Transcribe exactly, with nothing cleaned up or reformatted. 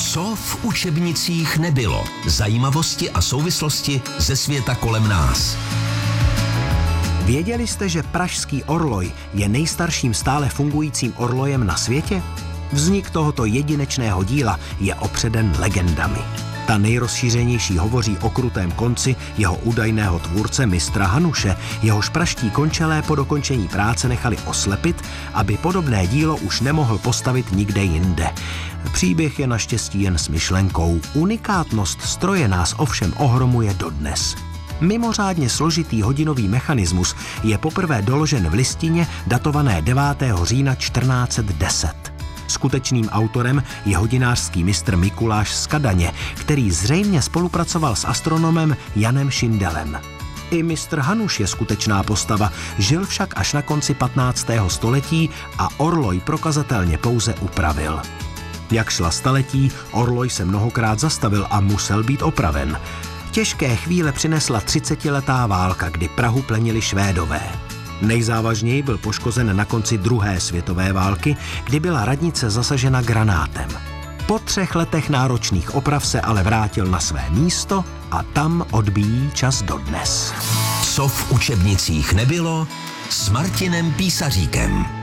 Co v učebnicích nebylo? Zajímavosti a souvislosti ze světa kolem nás. Věděli jste, že pražský orloj je nejstarším stále fungujícím orlojem na světě? Vznik tohoto jedinečného díla je opředen legendami. Ta nejrozšířenější hovoří o krutém konci jeho údajného tvůrce mistra Hanuše, jehož praští končelé po dokončení práce nechali oslepit, aby podobné dílo už nemohl postavit nikde jinde. Příběh je naštěstí jen smyšlenkou. Unikátnost stroje nás ovšem ohromuje dodnes. Mimořádně složitý hodinový mechanismus je poprvé doložen v listině datované devátého října čtrnáct set deset. Skutečným autorem je hodinářský mistr Mikuláš z Kadaně, který zřejmě spolupracoval s astronomem Janem Šindelem. I mistr Hanuš je skutečná postava, žil však až na konci patnáctého století a orloj prokazatelně pouze upravil. Jak šla staletí, orloj se mnohokrát zastavil a musel být opraven. Těžké chvíle přinesla třicetiletá válka, kdy Prahu plenili Švédové. Nejzávažněji byl poškozen na konci druhé světové války, kdy byla radnice zasažena granátem. Po třech letech náročných oprav se ale vrátil na své místo a tam odbíjí čas dodnes. Co v učebnicích nebylo s Martinem Písaříkem.